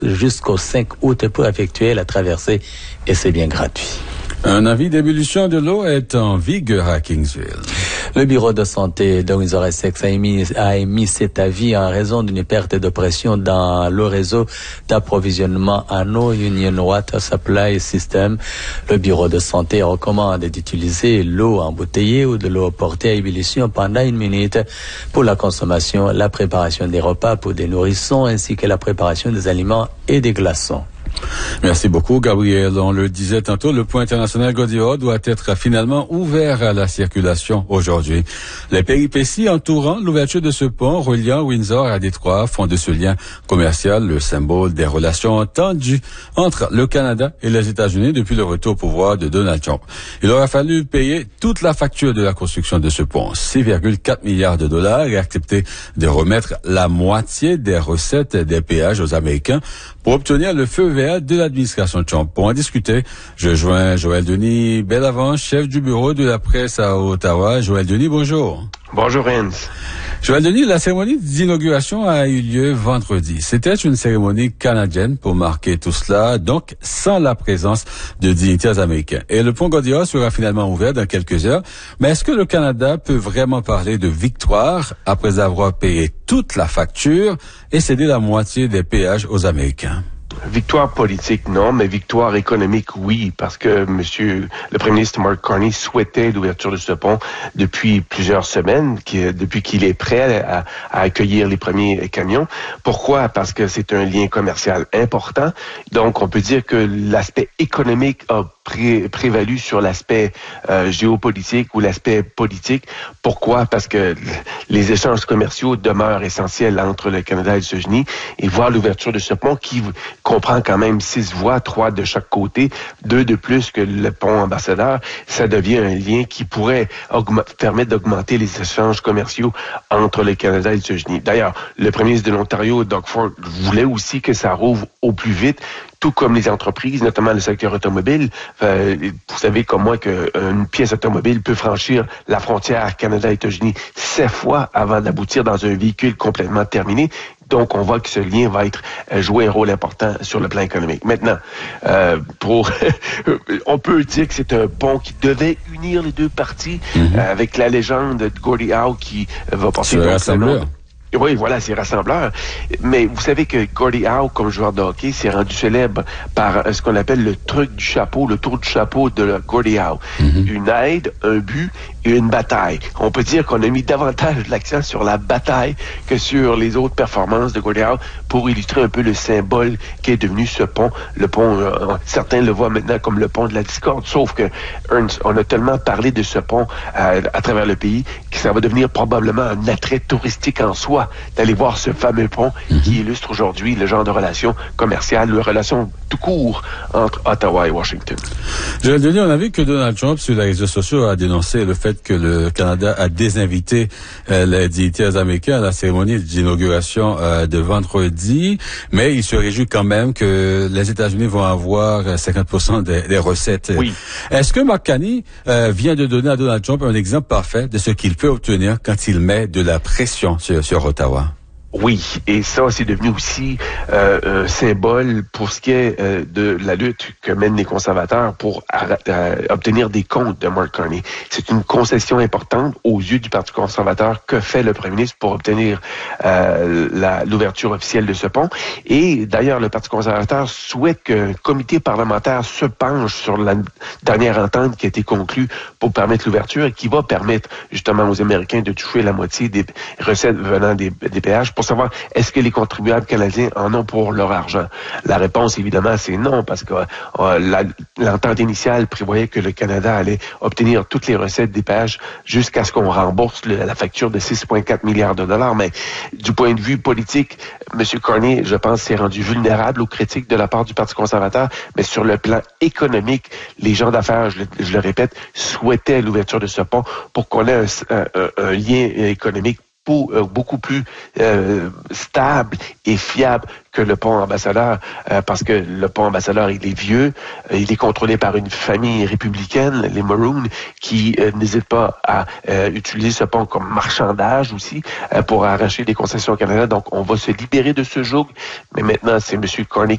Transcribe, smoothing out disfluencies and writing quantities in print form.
jusqu'au 5 août pour effectuer la traversée et c'est bien gratuit. Un avis d'ébullition de l'eau est en vigueur à Kingsville. Le bureau de santé de Windsor-Essex a émis cet avis en raison d'une perte de pression dans le réseau d'approvisionnement en eau Union Water Supply System. Le bureau de santé recommande d'utiliser l'eau embouteillée ou de l'eau portée à ébullition pendant 1 minute pour la consommation, la préparation des repas pour des nourrissons ainsi que la préparation des aliments et des glaçons. Merci beaucoup, Gabriel. On le disait tantôt, le pont international Gordie-Howe doit être finalement ouvert à la circulation aujourd'hui. Les péripéties entourant l'ouverture de ce pont reliant Windsor à Détroit font de ce lien commercial le symbole des relations tendues entre le Canada et les États-Unis depuis le retour au pouvoir de Donald Trump. Il aura fallu payer toute la facture de la construction de ce pont, 6,4 milliards de dollars, et accepter de remettre la moitié des recettes des péages aux Américains pour obtenir le feu vert de l'administration Trump. Pour en discuter, je joins Joël Denis Bellavance, chef du bureau de la presse à Ottawa. Joël Denis, bonjour. Bonjour, Renz. Joël Denis, la cérémonie d'inauguration a eu lieu vendredi. C'était une cérémonie canadienne pour marquer tout cela, donc sans la présence de dignitaires américains. Et le pont Gordie-Howe sera finalement ouvert dans quelques heures. Mais est-ce que le Canada peut vraiment parler de victoire après avoir payé toute la facture et cédé la moitié des péages aux Américains? Victoire politique, non, mais victoire économique, oui, parce que le Premier ministre Mark Carney souhaitait l'ouverture de ce pont depuis plusieurs semaines, depuis qu'il est prêt à accueillir les premiers camions. Pourquoi? Parce que c'est un lien commercial important. Donc, on peut dire que l'aspect économique a prévalu sur l'aspect géopolitique ou l'aspect politique. Pourquoi? Parce que les échanges commerciaux demeurent essentiels entre le Canada et les États-Unis, et voir l'ouverture de ce pont qui comprend quand même 6 voies, 3 de chaque côté, 2 de plus que le pont Ambassadeur, ça devient un lien qui pourrait permettre d'augmenter les échanges commerciaux entre le Canada et les États-Unis. D'ailleurs, le premier ministre de l'Ontario, Doug Ford, voulait aussi que ça rouvre au plus vite, tout comme les entreprises, notamment le secteur automobile. Vous savez comme moi qu'une pièce automobile peut franchir la frontière Canada-États-Unis 7 fois avant d'aboutir dans un véhicule complètement terminé. Donc, on voit que ce lien va jouer un rôle important sur le plan économique. Maintenant, on peut dire que c'est un pont qui devait unir les deux parties, avec la légende de Gordie Howe qui va passer dans le nom. Oui, voilà, c'est rassembleur. Mais vous savez que Gordie Howe, comme joueur de hockey, s'est rendu célèbre par ce qu'on appelle le truc du chapeau, le tour du chapeau de Gordie Howe. Une aide, un but et une bataille. On peut dire qu'on a mis davantage l'accent sur la bataille que sur les autres performances de Gordie Howe pour illustrer un peu le symbole qui est devenu ce pont. Le pont, certains le voient maintenant comme le pont de la discorde, sauf que Ernst, on a tellement parlé de ce pont à travers le pays que ça va devenir probablement un attrait touristique en soi d'aller voir ce fameux pont qui illustre aujourd'hui le genre de relations commerciales, de relations tout court entre Ottawa et Washington. Joël Denis, on a vu que Donald Trump, sur les réseaux sociaux, a dénoncé le fait que le Canada a désinvité les dignitaires américains à la cérémonie d'inauguration de vendredi, mais il se réjouit quand même que les États-Unis vont avoir 50% des recettes. Oui. Est-ce que Mark Carney vient de donner à Donald Trump un exemple parfait de ce qu'il peut obtenir quand il met de la pression sur Ottawa? Oui, et ça, c'est devenu aussi un symbole pour ce qui est de la lutte que mènent les conservateurs pour obtenir des comptes de Mark Carney. C'est une concession importante aux yeux du Parti conservateur que fait le premier ministre pour obtenir l'ouverture officielle de ce pont. Et d'ailleurs, le Parti conservateur souhaite qu'un comité parlementaire se penche sur la dernière entente qui a été conclue pour permettre l'ouverture et qui va permettre justement aux Américains de toucher la moitié des recettes venant des péages, pour savoir est-ce que les contribuables canadiens en ont pour leur argent. La réponse, évidemment, c'est non, parce que l'entente initiale prévoyait que le Canada allait obtenir toutes les recettes des péages jusqu'à ce qu'on rembourse la facture de 6,4 milliards de dollars. Mais du point de vue politique, M. Carney, je pense, s'est rendu vulnérable aux critiques de la part du Parti conservateur, mais sur le plan économique, les gens d'affaires, je le répète, souhaitaient l'ouverture de ce pont pour qu'on ait un lien économique beaucoup plus stable et fiable que le pont Ambassadeur, parce que le pont Ambassadeur, il est vieux, il est contrôlé par une famille républicaine, les Maroons, qui n'hésitent pas à utiliser ce pont comme marchandage aussi, pour arracher des concessions au Canada. Donc, on va se libérer de ce joug, mais maintenant, c'est M. Carney